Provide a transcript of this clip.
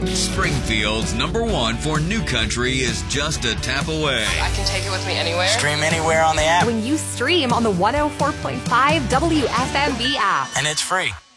Springfield's #1 for new country is just a tap away. I can take it with me anywhere. Stream anywhere on the app. When you stream on the 104.5 WFMB app. And it's free.